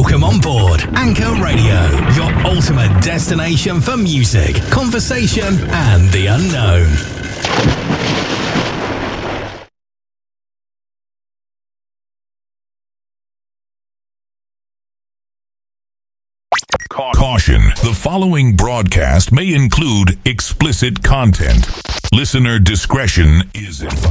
Welcome on board Anchor Radio, your ultimate destination for music, conversation, and the unknown. Caution. The following broadcast may include explicit content. Listener discretion is advised.